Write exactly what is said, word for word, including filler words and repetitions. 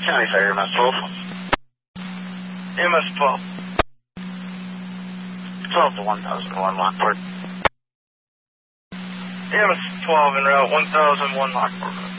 County Fire, M S twelve. M S twelve. twelve to one thousand one Lockport. M S twelve en route, one thousand one Lockport.